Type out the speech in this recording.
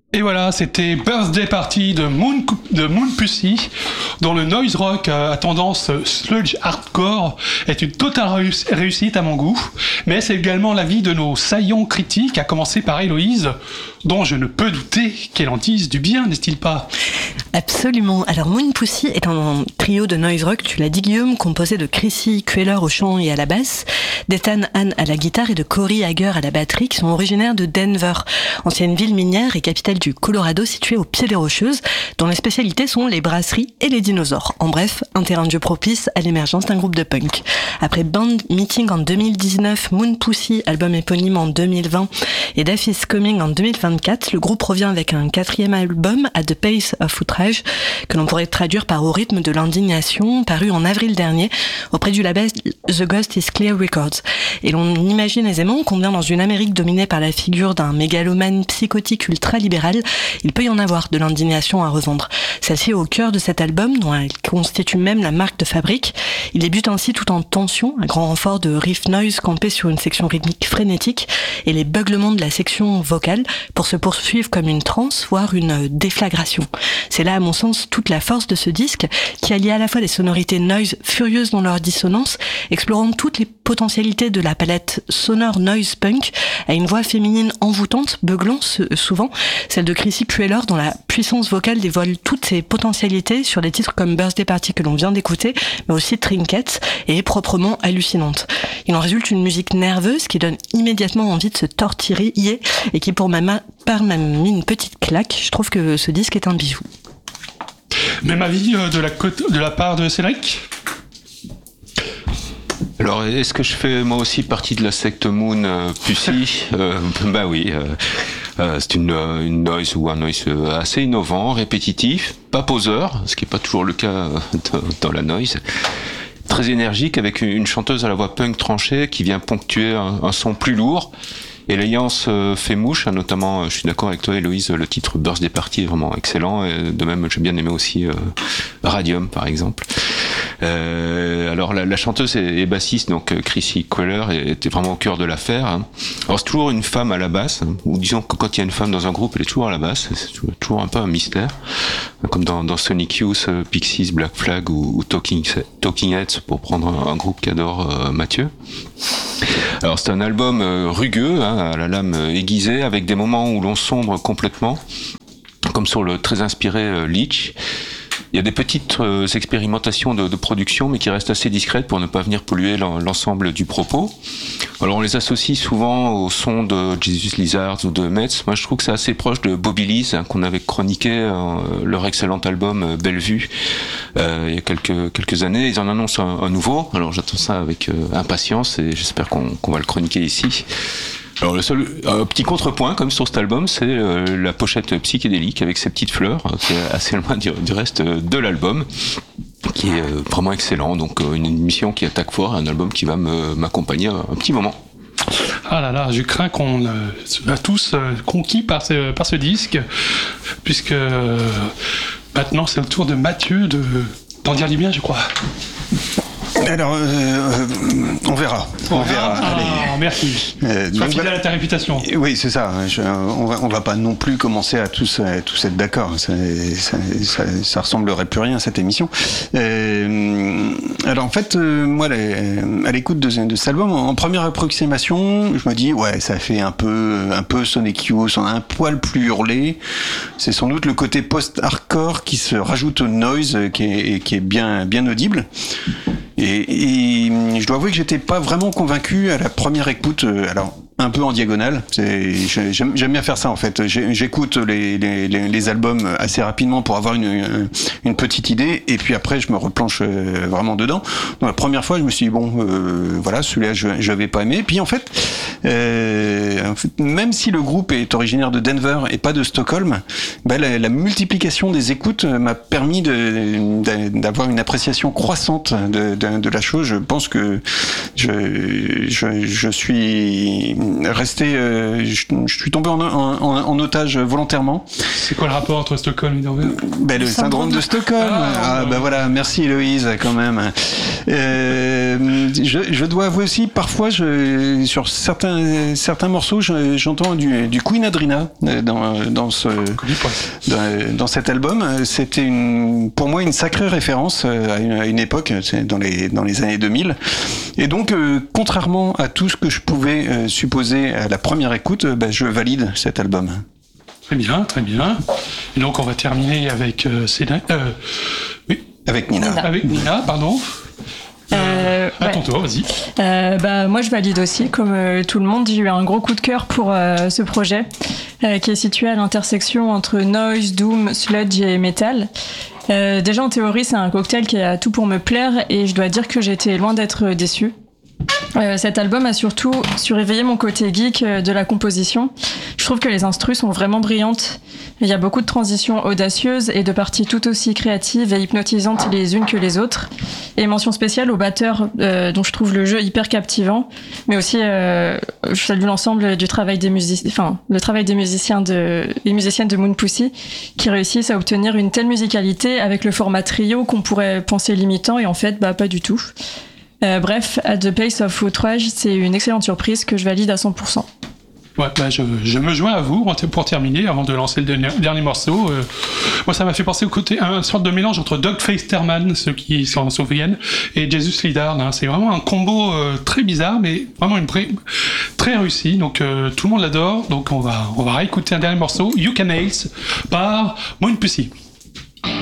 Et voilà, c'était Birthday Party de Moon Pussy, dont le noise rock à tendance sludge hardcore est une totale réussite à mon goût, mais c'est également l'avis de nos saillants critiques, à commencer par Héloïse, dont je ne peux douter qu'elle en dise du bien, n'est-il pas ? Absolument. Alors Moon Pussy est un trio de noise rock, tu l'as dit Guillaume, composé de Chrissy Queller au chant et à la basse, d'Ethan Hahn à la guitare et de Corey Hager à la batterie, qui sont originaires de Denver, ancienne ville minière et capitale du Colorado située au pied des Rocheuses, dont les spécialités sont les brasseries et les dinosaures. En bref, un terrain de jeu propice à l'émergence d'un groupe de punk. Après Band Meeting en 2019, Moon Pussy, album éponyme en 2020 et Death is Coming en 2024, le groupe revient avec un 4e album, At the Pace of Outrage, que l'on pourrait traduire par Au rythme de l'indignation, paru en avril dernier auprès du label The Ghost is Clear Records. Et l'on imagine aisément combien dans une Amérique dominée par la figure d'un mégalomane psychotique ultra-libéral, il peut y en avoir de l'indignation à revendre. Celle-ci est au cœur de cet album, dont elle constitue même la marque de fabrique. Il débute ainsi tout en tension, un grand renfort de riff noise campé sur une section rythmique frénétique et les beuglements de la section vocale pour se poursuivre comme une transe, voire une déflagration. C'est là, à mon sens, toute la force de ce disque, qui allie à la fois des sonorités noise furieuses dans leur dissonance, explorant toutes les potentialités de la palette sonore noise punk, à une voix féminine envoûtante, beuglant souvent, celle de Chrissy Queller, dont la puissance vocale dévoile toutes ses potentialités sur des titres comme Birthday Party que l'on vient d'écouter, mais aussi Trinkets, et est proprement hallucinante. Il en résulte une musique nerveuse qui donne immédiatement envie de se tortiller et qui pour ma part m'a mis une petite claque. Je trouve que ce disque est un bijou. Même avis de la part de Cédric ? Alors, est-ce que je fais moi aussi partie de la secte Moon Pussy ? Bah oui, c'est une noise ou un noise assez innovant, répétitif, pas poseur, ce qui n'est pas toujours le cas dans la noise. Très énergique, avec une chanteuse à la voix punk tranchée qui vient ponctuer un son plus lourd. Et l'alliance fait mouche, hein, notamment, je suis d'accord avec toi Héloïse, le titre Birthday Party est vraiment excellent, et de même j'ai bien aimé aussi Radium par exemple. Alors la chanteuse et bassiste, donc Chrissy Queller, était vraiment au cœur de l'affaire, hein. Alors c'est toujours une femme à la basse, hein, ou disons que quand il y a une femme dans un groupe, elle est toujours à la basse, c'est toujours un peu un mystère, comme dans Sonic Youth, Pixies, Black Flag ou Talking Heads, pour prendre un groupe qu'adore Mathieu. Alors c'est un album rugueux, hein, à la lame aiguisée, avec des moments où l'on sombre complètement, comme sur le très inspiré Leech. Il y a des petites expérimentations de production, mais qui restent assez discrètes pour ne pas venir polluer l'ensemble du propos. Alors on les associe souvent au son de Jesus Lizards ou de Metz. Moi je trouve que c'est assez proche de Bobby Lee's, hein, qu'on avait chroniqué leur excellent album Bellevue il y a quelques années. Ils en annoncent un nouveau, alors j'attends ça avec impatience et j'espère qu'on va le chroniquer ici. Alors le seul petit contrepoint comme sur cet album, c'est la pochette psychédélique avec ses petites fleurs, qui est assez loin du reste de l'album, qui est vraiment excellent. Donc une émission qui attaque fort, un album qui va m'accompagner un petit moment. Ah là là, je crains qu'on soit tous conquis par ce disque, puisque maintenant c'est le tour de Mathieu d'en dire du bien, je crois. Alors, on verra. Allez. Merci. Sois fidèle à ta réputation. Oui, c'est ça. On va pas non plus commencer à tous être d'accord. Ça ressemblerait plus rien à cette émission. Alors en fait, moi, à l'écoute de cet album, en première approximation, je me dis ouais, ça fait un peu Sonic Youth, on a un poil plus hurlé. C'est sans doute le côté post-hardcore qui se rajoute au noise, qui est bien audible. Et je dois avouer que j'étais pas vraiment convaincu à la première écoute. Alors un peu en diagonale. J'aime bien faire ça en fait. J'écoute les albums assez rapidement pour avoir une petite idée, et puis après je me replanche vraiment dedans. Donc la première fois, je me suis dit bon, voilà, celui-là je vais pas aimer. Puis en fait, même si le groupe est originaire de Denver et pas de Stockholm, la multiplication des écoutes m'a permis d'avoir une appréciation croissante de la chose. Je pense que je suis resté, je suis tombé en otage volontairement. C'est quoi le rapport entre Stockholm et Dover? Le syndrome de Stockholm. Voilà, merci Héloïse quand même. Je dois avouer aussi, parfois, sur certains morceaux, j'entends du Queen Adrina dans cet album. C'était pour moi une sacrée référence à une époque, dans les années 2000. Et donc, contrairement à tout ce que je pouvais supposer à la première écoute, je valide cet album. Très bien, très bien. Et donc, on va terminer avec oui. Avec Nina. Avec Nina, pardon. À ton tour, vas-y. Moi, je valide aussi, comme tout le monde. J'ai eu un gros coup de cœur pour ce projet, qui est situé à l'intersection entre noise, doom, sludge et metal. Déjà, en théorie, c'est un cocktail qui a tout pour me plaire, et je dois dire que j'ai été loin d'être déçue. Cet album a surtout surréveillé mon côté geek de la composition. Je trouve que les instrus sont vraiment brillantes. Il y a beaucoup de transitions audacieuses et de parties tout aussi créatives et hypnotisantes les unes que les autres. Et mention spéciale au batteur, dont je trouve le jeu hyper captivant. Mais aussi, je salue l'ensemble du travail des musiciens, le travail des musiciens et musiciennes de Moon Pussy, qui réussissent à obtenir une telle musicalité avec le format trio qu'on pourrait penser limitant, et en fait, pas du tout. Bref, At the Pace of Outrage, c'est une excellente surprise que je valide à 100%. Ouais, je me joins à vous pour terminer, avant de lancer le dernier morceau. Moi, ça m'a fait penser à une sorte de mélange entre Dogface Terman, ceux qui s'en souviennent, et Jesus Lidard. C'est vraiment un combo très bizarre, mais vraiment très réussi. Donc tout le monde l'adore. Donc on va réécouter un dernier morceau, You Can Ace, par Moon Pussy.